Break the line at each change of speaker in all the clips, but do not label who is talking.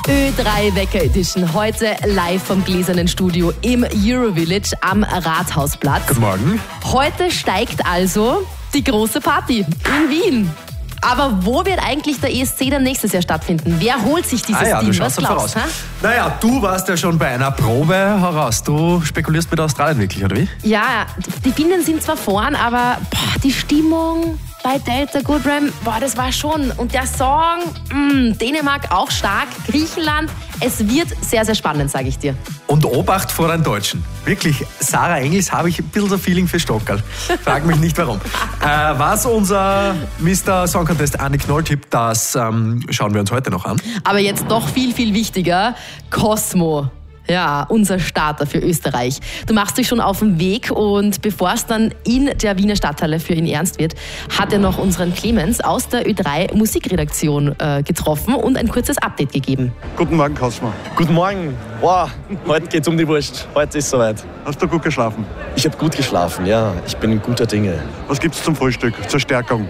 Ö3 Wecker Edition. Heute live vom Gläsernen Studio im Eurovillage am Rathausplatz.
Guten Morgen.
Heute steigt also die große Party in Wien. Aber wo wird eigentlich der ESC dann nächstes Jahr stattfinden? Wer holt sich dieses Team? Was glaubst du?
Naja, du warst ja schon bei einer Probe heraus. Du spekulierst mit Australien wirklich, oder wie?
Ja, die Finnen sind zwar vorn, aber die Stimmung bei Delta Goodrem, das war schon. Und der Song, Dänemark auch stark, Griechenland. Es wird sehr, sehr spannend, sage ich dir.
Und Obacht vor den Deutschen. Wirklich, Sarah Engels habe ich ein bisschen so Feeling für Stockerl. Frag mich nicht warum. Was unser Mr. Song Contest Annik Knoll tippt, das schauen wir uns heute noch an.
Aber jetzt doch viel, viel wichtiger, Cosmo. Ja, unser Starter für Österreich. Du machst dich schon auf den Weg und bevor es dann in der Wiener Stadthalle für ihn ernst wird, hat er noch unseren Clemens aus der Ö3 Musikredaktion getroffen und ein kurzes Update gegeben.
Guten Morgen, Cosmo.
Guten Morgen. Wow, heute geht's um die Wurst. Heute ist soweit.
Hast du gut geschlafen?
Ich habe gut geschlafen, ja. Ich bin in guter Dinge.
Was gibt's zum Frühstück, zur Stärkung?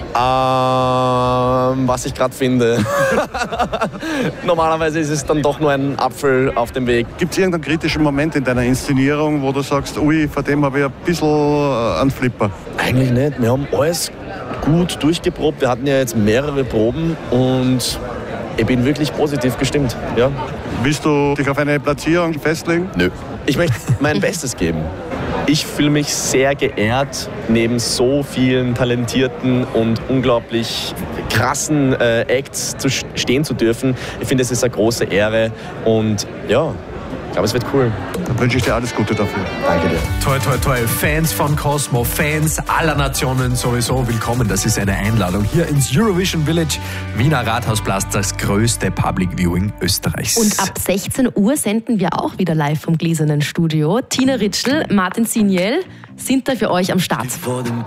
Was ich gerade finde. Normalerweise ist es dann doch nur ein Apfel auf dem Weg.
Gibt es irgendeinen kritischen Moment in deiner Inszenierung, wo du sagst, ui, vor dem habe ich ein bisschen einen Flipper?
Eigentlich nicht. Wir haben alles gut durchgeprobt. Wir hatten ja jetzt mehrere Proben und ich bin wirklich positiv gestimmt. Ja.
Willst du dich auf eine Platzierung festlegen?
Nö. Ich möchte mein Bestes geben. Ich fühle mich sehr geehrt, neben so vielen talentierten und unglaublich krassen Acts stehen zu dürfen. Ich finde, es ist eine große Ehre und ja, ich glaube, es wird cool.
Dann wünsche ich dir alles Gute dafür.
Danke dir.
Toi, toi, toi. Fans von Cosmo, Fans aller Nationen sowieso willkommen. Das ist eine Einladung hier ins Eurovision Village, Wiener Rathausplatz, das größte Public Viewing Österreichs.
Und ab 16 Uhr senden wir auch wieder live vom Gläsernen Studio. Tina Ritschl, Martin Siniel sind da für euch am Start.